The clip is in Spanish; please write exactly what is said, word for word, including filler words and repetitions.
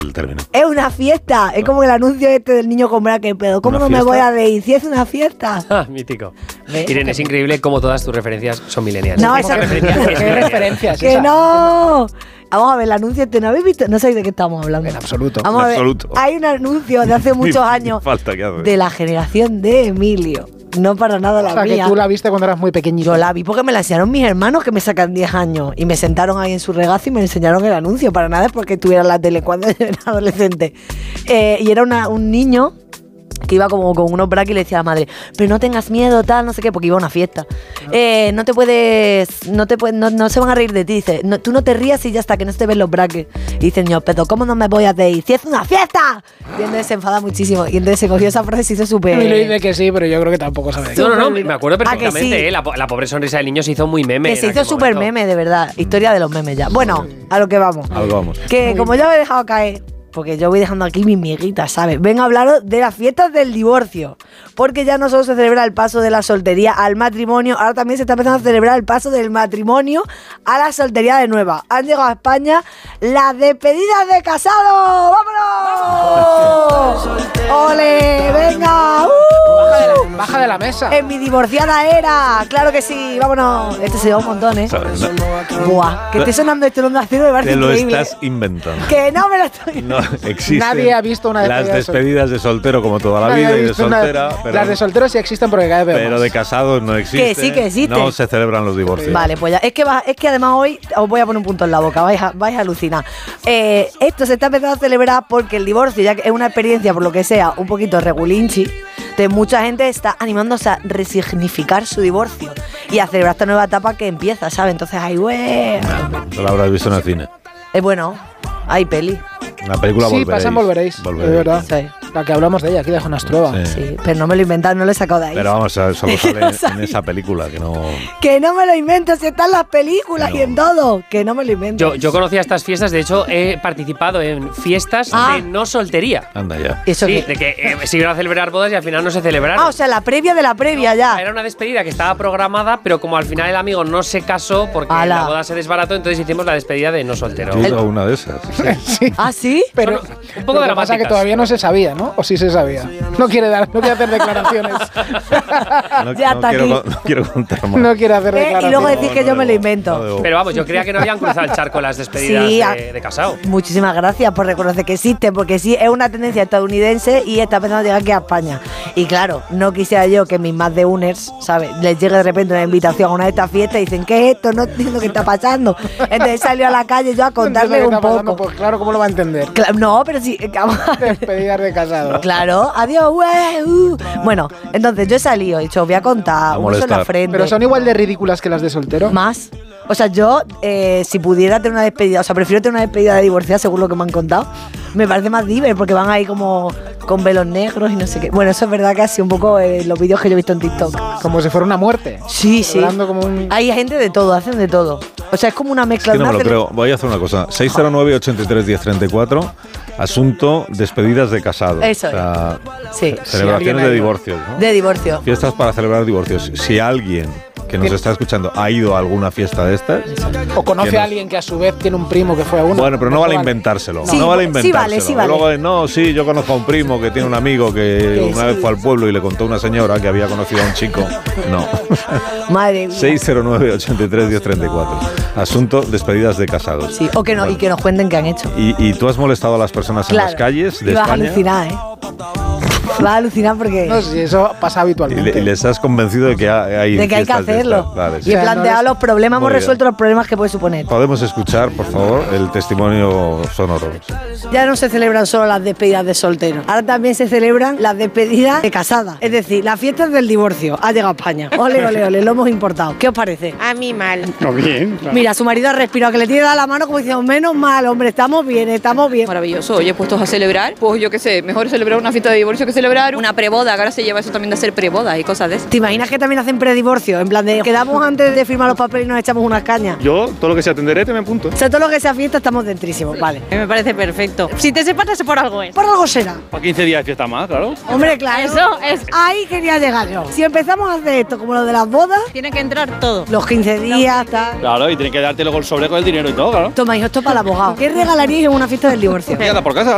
el término. Es una fiesta. Es como el anuncio este del niño con braque, pero ¿cómo ¿Una no me fiesta? voy a reír? Si es una fiesta. Ah, mítico. ¿Ves? Irene, es increíble cómo todas tus referencias son millennials. No, ¿Qué esa- referencias? ¿Qué referencias? ¡Que esa? no! Vamos a ver, el anuncio este, ¿no habéis visto? No sabéis de qué estamos hablando. En absoluto. Vamos En a ver, absoluto. hay un anuncio de hace muchos años Falta que hace. de la generación de Emilio. No para nada la O sea, que mía. tú la viste cuando eras muy pequeñito. Yo la vi porque me la enseñaron mis hermanos que me sacan diez años y me sentaron ahí en su regazo y me enseñaron el anuncio. Para nada es porque tuviera la tele cuando yo era adolescente. Eh, y era una- un niño que iba como con unos braques y le decía a la madre, pero no tengas miedo, tal, no sé qué, porque iba a una fiesta. Eh, no te puedes, no te puedes, no, no se van a reír de ti. Dice, no, tú no te rías y ya está, que no se te ven los braques. Y dice, yo, pero ¿cómo no me voy a reír? ¡Si es una fiesta! Y entonces se enfada muchísimo. Y entonces se cogió esa frase y se hizo súper... Emilio dice que sí, pero yo creo que tampoco sabe. No, no, no, me acuerdo Ah, que perfectamente. sí. eh, la, po- la pobre sonrisa del niño se hizo muy meme. Que se en hizo aquel súper momento. meme, de verdad. Historia de los memes ya. Bueno, a lo que vamos. Algo vamos. Que como ya me he dejado caer, porque yo voy dejando aquí mis miguitas, ¿sabes? Vengo a hablaros de las fiestas del divorcio. Porque ya no solo se celebra el paso de la soltería al matrimonio, ahora también se está empezando a celebrar el paso del matrimonio a la soltería de nueva. Han llegado a España las despedidas de casados. ¡Vámonos! ¡Ole! ¡Venga! ¡Uh! Baja de la, baja de la mesa. En mi divorciada era, claro que sí, vámonos. Este se lleva un montón, ¿eh? ¿Sabes? No, Buah, que esté sonando esto en Onda Cero me parece te lo increíble. estás inventando. Que no me lo estoy... No existen. Nadie ha visto una las despedida de sol- despedidas de soltero como toda la Nadie vida ha y de visto una- soltera. Pero, Las de solteros sí existen porque cada vez veo pero más. de casados no existen. Que sí, que existen. No se celebran los divorcios. Vale, pues ya. Es que, va- es que además hoy os voy a poner un punto en la boca, vais a, vais a alucinar. Eh, esto se está empezando a celebrar porque el divorcio, ya que es una experiencia, por lo que sea, un poquito regulinchi, de mucha gente está animándose a resignificar su divorcio y a celebrar esta nueva etapa que empieza, ¿sabes? Entonces, ay, güey. No lo habrás visto en el cine. Es bueno, hay peli. La película Sí, Volveréis. pasan Volveréis. Volveréis. Es verdad. Sí. La que hablamos de ella, aquí de Jonas Trueba. Sí. Sí, pero no me lo he inventado, no lo he sacado de ahí. Pero vamos, solo sale Que no en sabía. esa película que no. Que no me lo invento, si están las películas No. y en todo. Que no me lo invento. Yo, yo conocía estas fiestas, de hecho he participado en fiestas Ah. de no soltería. Anda ya. ¿Eso Sí, qué? de que eh, se iban a celebrar bodas y al final no se celebraron. Ah, o sea, la previa de la previa ya. Era una despedida que estaba programada, pero como al final el amigo no se casó porque Ala. la boda se desbarató, entonces hicimos la despedida de no soltero. Yo he ido a una de esas. Sí. ¿Ah, sí? Pero Son un poco lo que pasa es que dramáticas. todavía no se sabía, ¿no? O sí se sabía. No quiere dar, no quiere hacer declaraciones. No, Ya no está quiero, aquí. no quiero contar más. No quiere hacer Eh, declaraciones. y luego decir No, que no yo me lo debo, invento. no debo. Pero vamos, yo creía que no habían cruzado el charco las despedidas Sí, a- de, de casado. Muchísimas gracias por reconocer que existe, porque sí, es una tendencia estadounidense y está empezando a llegar aquí a España. Y claro, no quisiera yo que mis más de uners, ¿sabes? Les llegue de repente una invitación a una de estas fiestas y dicen, ¿qué es esto? No entiendo qué está pasando. Entonces salió a la calle yo a No entiendo contarle qué un está pasando, poco. Pues claro, ¿cómo lo va a entender? Cla- no, pero sí, vamos a ver. Despedidas de casado. Claro, adiós, güey. uh. Bueno, entonces yo he salido, he dicho, os voy a contar, A un beso en la molestar. frente. Pero son igual de ridículas que las de soltero. Más. O sea, yo, eh, si pudiera tener una despedida, o sea, prefiero tener una despedida de divorciada, según lo que me han contado. Me parece más diver, porque van ahí como con velos negros y no sé qué. Bueno, eso es verdad que ha sido un poco eh, los vídeos que yo he visto en TikTok. Como si fuera una muerte. Sí, sí. Hablando como un... Hay gente de todo, hacen de todo. O sea, es como una Es mezcla que no de me una lo cele- creo. Voy a hacer una cosa. seis cero nueve, ochenta y tres, diez treinta y cuatro. Asunto despedidas de casado. Eso O sea, Sí, celebraciones alguien ha de ido. divorcios, ¿no? de divorcio. Fiestas para celebrar divorcios. Si alguien que nos está escuchando ha ido a alguna fiesta de estas, O conoce que a no- alguien que a su vez tiene un primo que fue a una. bueno, pero no vale Vale. inventárselo. Sí, no vale sí inventárselo. vale, sí vale. Luego, no, sí, yo conozco a un primo que tiene un amigo que Que una sí. vez fue al pueblo y le contó a una señora que había conocido a un chico. No. Madre mía. seis cero nueve, ochenta y tres, diez treinta y cuatro. Asunto despedidas de casados. Sí, o que no, y que nos cuenten qué han hecho. Y, y tú has molestado a las personas en Claro. las calles de Y vas a España alucinar, ¿eh? Vas a alucinar porque... No sé, eso pasa y, habitualmente. le- y les has convencido de que ha- hay de que hay que fiestas de hacerlo. estas. Vale, Y sí. he O sea, no planteado es- los problemas, hemos Muy bien. resuelto los problemas que puede suponer. Podemos escuchar, por favor, el testimonio sonoro. Ya no se celebran solo las despedidas de soltero, ahora también se celebran las despedidas de casada. Es decir, las fiestas del divorcio. Ha llegado a España. Ole, ole, ole, lo hemos importado. ¿Qué os parece? A mí mal. No, bien. claro. Mira, su marido ha respirado, que le tiene dada la mano como diciendo, menos mal, hombre, estamos bien, estamos bien. Maravilloso. Oye, puestos a celebrar, pues yo qué sé, mejor celebrar una fiesta de divorcio que celebrar una preboda, que ahora se lleva eso también de hacer prebodas y cosas de eso. ¿Te imaginas que también hacen predivorcio? En plan de, quedamos antes de firmar los papeles y nos echamos unas cañas. Yo, todo lo que sea tenderete, me apunto. O sea, todo lo que sea fiesta estamos dentrísimos, vale. Me parece perfecto. Si te separas es por algo, ¿eh? Por algo será. Para quince días de fiesta más, claro. Hombre, claro. Eso es- Ahí quería llegar yo. Si empezamos a hacer esto como lo de las bodas, Tiene que entrar todo. los quince días, tal. Claro, y tienen que darte luego el sobre con el dinero y todo, claro. Toma, hijo, esto para el abogado. ¿Qué regalaríais en una fiesta del divorcio? Y anda por casa.